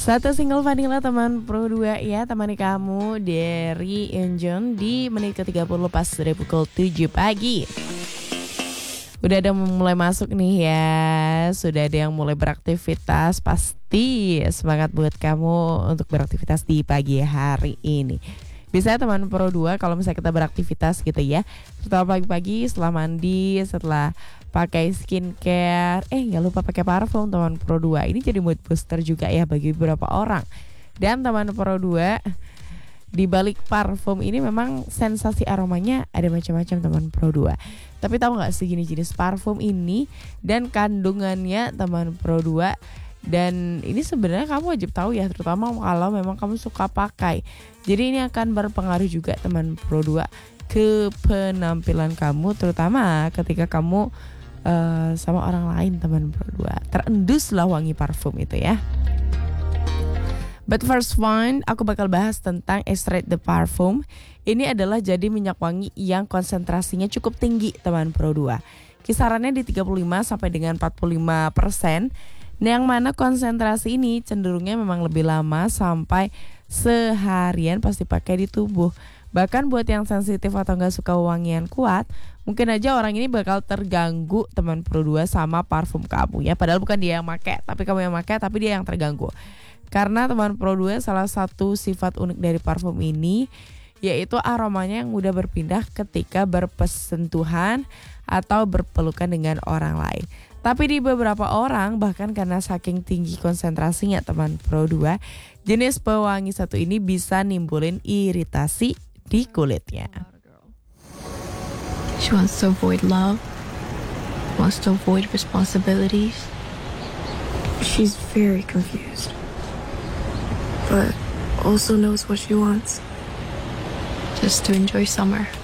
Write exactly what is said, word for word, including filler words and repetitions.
Satu single Vanilla teman Pro dua ya, temani kamu dari Injun di menit ke tiga puluh pas dari pukul tujuh pagi. Udah ada yang mulai masuk nih ya, sudah ada yang mulai beraktivitas. Pasti semangat buat kamu untuk beraktivitas di pagi hari ini. Bisa teman Pro dua kalau misalnya kita beraktivitas gitu ya, setelah pagi-pagi, setelah mandi, setelah pakai skincare, eh nggak lupa pakai parfum teman Pro dua. Ini jadi mood booster juga ya bagi beberapa orang. Dan teman Pro dua, di balik parfum ini memang sensasi aromanya ada macam-macam teman Pro dua. Tapi tahu nggak sih jenis-jenis parfum ini dan kandungannya teman Pro dua? Dan ini sebenarnya kamu wajib tahu ya, terutama kalau memang kamu suka pakai. Jadi ini akan berpengaruh juga teman Pro dua ke penampilan kamu, terutama ketika kamu uh, sama orang lain teman Pro dua. Terenduslah wangi parfum itu ya. But first one, aku bakal bahas tentang Extrait de Parfum. Ini adalah jadi minyak wangi yang konsentrasinya cukup tinggi teman Pro dua. Kisarannya di tiga puluh lima sampai dengan empat puluh lima persen. Nah, yang mana konsentrasi ini cenderungnya memang lebih lama sampai seharian pasti pakai di tubuh. Bahkan buat yang sensitif atau gak suka wangian kuat, mungkin aja orang ini bakal terganggu teman Pro dua sama parfum kamu ya. Padahal bukan dia yang pakai, tapi kamu yang pakai, tapi dia yang terganggu. Karena teman Pro dua salah satu sifat unik dari parfum ini yaitu aromanya yang mudah berpindah ketika berpesentuhan atau berpelukan dengan orang lain. Tapi di beberapa orang, bahkan karena saking tinggi konsentrasinya teman Pro dua, jenis pewangi satu ini bisa nimbulin iritasi di kulitnya. She wants to avoid love, wants to avoid responsibilities. She's very confused, but also knows what she wants. Just to enjoy summer.